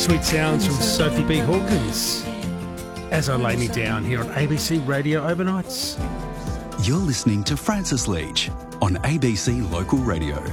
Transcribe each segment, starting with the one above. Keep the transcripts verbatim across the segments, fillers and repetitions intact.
Sweet sounds from Sophie B. Hawkins as I lay me down here on A B C Radio Overnights. You're listening to Francis Leach on A B C Local Radio.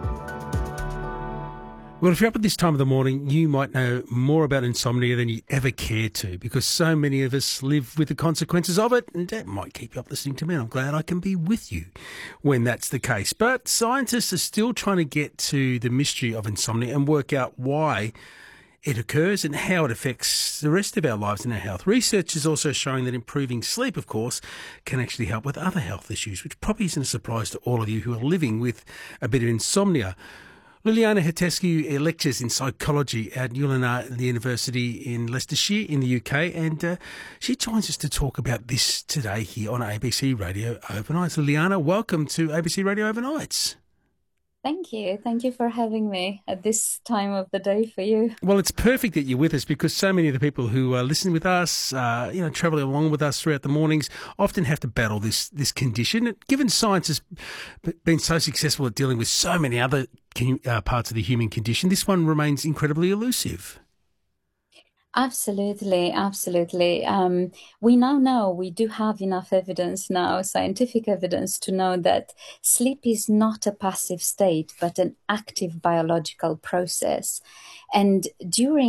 Well, if you're up at this time of the morning, you might know more about insomnia than you ever cared to, because so many of us live with the consequences of it, and that might keep you up listening to me. I'm glad I can be with you when that's the case. But scientists are still trying to get to the mystery of insomnia and work out why it occurs and how it affects the rest of our lives and our health. Research is also showing that improving sleep, of course, can actually help with other health issues, which probably isn't a surprise to all of you who are living with a bit of insomnia. Liliana Hetescu lectures in psychology at Ulster University in Leicestershire in the U K, and uh, she joins us to talk about this today here on A B C Radio Overnights. Liliana, welcome to A B C Radio Overnights. Thank you. Thank you for having me at this time of the day for you. Well, it's perfect that you're with us, because so many of the people who are listening with us, uh, you know, travelling along with us throughout the mornings, often have to battle this this condition. Given science has been so successful at dealing with so many other uh, parts of the human condition, this one remains incredibly elusive. Absolutely, absolutely. Um, we now know, we do have enough evidence now, scientific evidence, to know that sleep is not a passive state, but an active biological process. And during